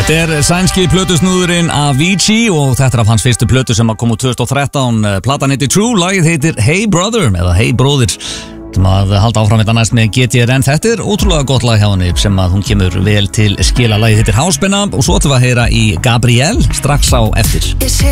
Þetta sænski plötusnúðurinn Avicii og þetta af hans fyrstu plötu sem kom úr 2013. Platan heitir True, lagið heitir Hey Brother eða Hey Bróðir sem að halda áfram þetta næst með GTRN. Þetta ótrúlega gott lag hjá henni sem að hún kemur vel til skila. Lagið heitir Háspenna og svo ætlum við að heyra í Gabrielle strax á eftir.